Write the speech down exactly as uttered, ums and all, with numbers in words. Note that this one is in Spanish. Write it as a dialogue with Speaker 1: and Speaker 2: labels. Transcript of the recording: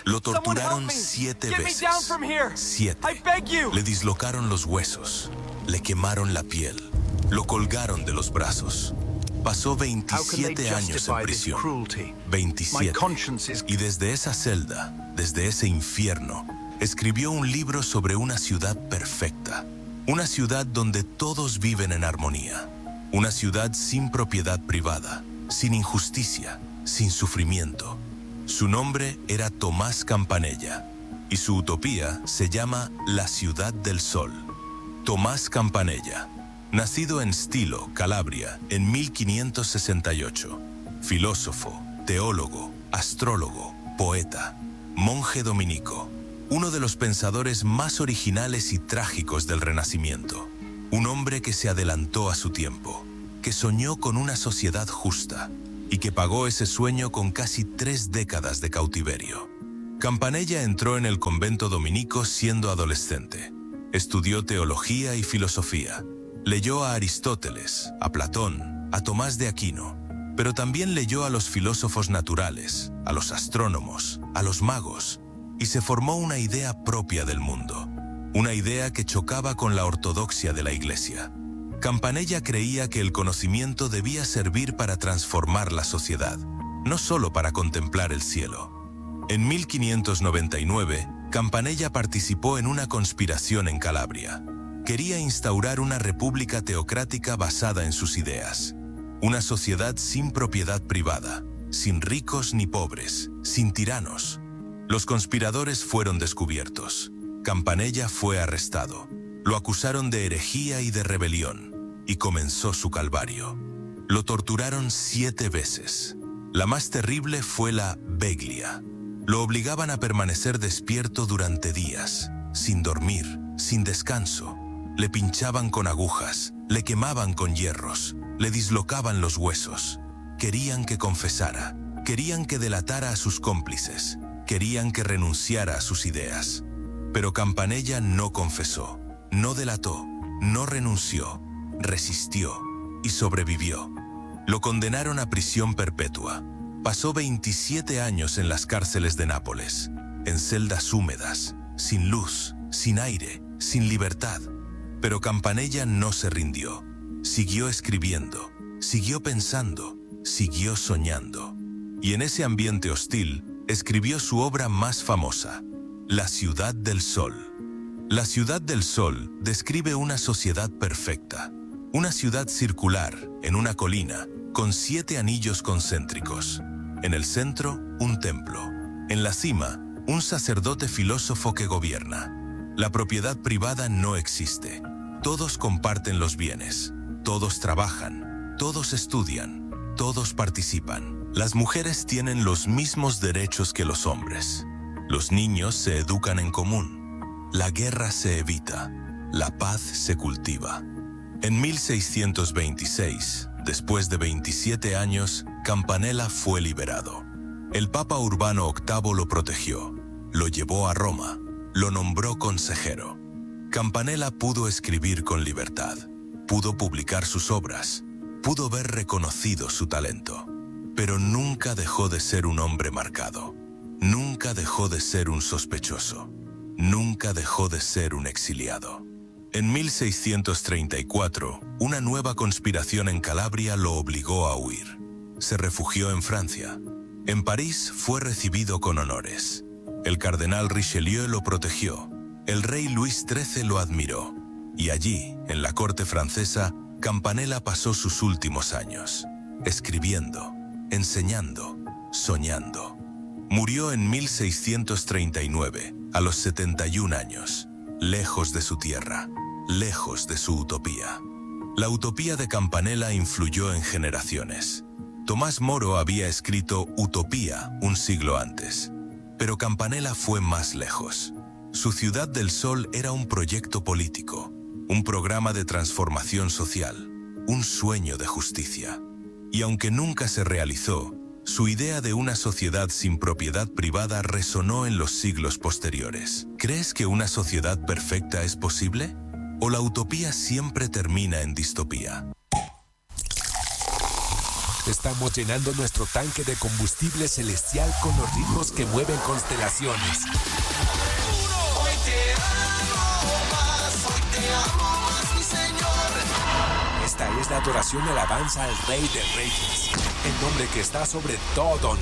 Speaker 1: Lo torturaron siete veces. Siete. Le dislocaron los huesos. Le quemaron la piel. Lo colgaron de los brazos. Pasó veintisiete años en prisión. veintisiete. Y desde esa celda, desde ese infierno, escribió un libro sobre una ciudad perfecta. Una ciudad donde todos viven en armonía. Una ciudad sin propiedad privada, sin injusticia, sin sufrimiento. Su nombre era Tomás Campanella y su utopía se llama La Ciudad del Sol. Tomás Campanella, nacido en Stilo, Calabria, en mil quinientos sesenta y ocho. Filósofo, teólogo, astrólogo, poeta, monje dominico. Uno de los pensadores más originales y trágicos del Renacimiento. Un hombre que se adelantó a su tiempo, que soñó con una sociedad justa y que pagó ese sueño con casi tres décadas de cautiverio. Campanella entró en el convento dominico siendo adolescente. Estudió teología y filosofía. Leyó a Aristóteles, a Platón, a Tomás de Aquino, pero también leyó a los filósofos naturales, a los astrónomos, a los magos, y se formó una idea propia del mundo, una idea que chocaba con la ortodoxia de la Iglesia. Campanella creía que el conocimiento debía servir para transformar la sociedad, no solo para contemplar el cielo. En mil quinientos noventa y nueve, Campanella participó en una conspiración en Calabria. Quería instaurar una república teocrática basada en sus ideas. Una sociedad sin propiedad privada, sin ricos ni pobres, sin tiranos. Los conspiradores fueron descubiertos. Campanella fue arrestado. Lo acusaron de herejía y de rebelión, y comenzó su calvario. Lo torturaron siete veces. La más terrible fue la veglia. Lo obligaban a permanecer despierto durante días, sin dormir, sin descanso. Le pinchaban con agujas, le quemaban con hierros, le dislocaban los huesos. Querían que confesara, querían que delatara a sus cómplices, querían que renunciara a sus ideas. Pero Campanella no confesó, no delató, no renunció, resistió y sobrevivió. Lo condenaron a prisión perpetua. Pasó veintisiete años en las cárceles de Nápoles, en celdas húmedas, sin luz, sin aire, sin libertad. Pero Campanella no se rindió. Siguió escribiendo, siguió pensando, siguió soñando. Y en ese ambiente hostil, escribió su obra más famosa, La Ciudad del Sol. La Ciudad del Sol describe una sociedad perfecta. Una ciudad circular, en una colina, con siete anillos concéntricos. En el centro, un templo. En la cima, un sacerdote filósofo que gobierna. La propiedad privada no existe. Todos comparten los bienes. Todos trabajan. Todos estudian. Todos participan. Las mujeres tienen los mismos derechos que los hombres. Los niños se educan en común. La guerra se evita. La paz se cultiva. En mil seiscientos veintiséis, después de veintisiete años, Campanella fue liberado. El Papa Urbano octavo lo protegió, lo llevó a Roma, lo nombró consejero. Campanella pudo escribir con libertad, pudo publicar sus obras, pudo ver reconocido su talento, pero nunca dejó de ser un hombre marcado, nunca dejó de ser un sospechoso, nunca dejó de ser un exiliado. En mil seiscientos treinta y cuatro, una nueva conspiración en Calabria lo obligó a huir. Se refugió en Francia. En París fue recibido con honores. El cardenal Richelieu lo protegió. El rey Luis trece lo admiró. Y allí, en la corte francesa, Campanella pasó sus últimos años, escribiendo, enseñando, soñando. Murió en mil seiscientos treinta y nueve, a los setenta y un años, lejos de su tierra, lejos de su utopía. La utopía de Campanella influyó en generaciones. Tomás Moro había escrito Utopía un siglo antes, pero Campanella fue más lejos. Su Ciudad del Sol era un proyecto político, un programa de transformación social, un sueño de justicia. Y aunque nunca se realizó, su idea de una sociedad sin propiedad privada resonó en los siglos posteriores. ¿Crees que una sociedad perfecta es posible? ¿O la utopía siempre termina en distopía?
Speaker 2: Estamos llenando nuestro tanque de combustible celestial con los ritmos que mueven constelaciones.
Speaker 3: Hoy te amo más, hoy te amo más, mi Señor.
Speaker 2: Esta es la adoración y alabanza al Rey de Reyes, el nombre que está sobre todo